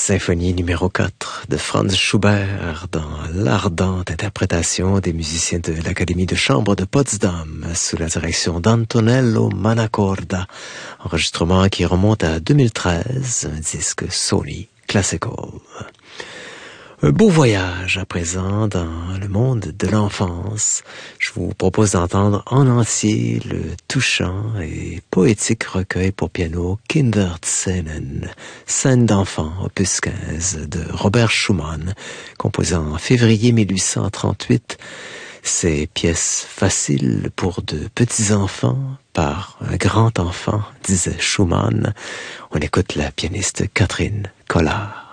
Symphonie numéro 4 de Franz Schubert dans l'ardente interprétation des musiciens de l'Académie de chambre de Potsdam sous la direction d'Antonello Manacorda. Enregistrement qui remonte à 2013, un disque Sony Classical. Un beau voyage à présent dans le monde de l'enfance. Je vous propose d'entendre en entier le touchant et poétique recueil pour piano Kinderszenen, scène d'enfant, opus 15 de Robert Schumann, composé en février 1838. Ces pièces faciles pour de petits enfants par un grand enfant, disait Schumann. On écoute la pianiste Catherine Collard.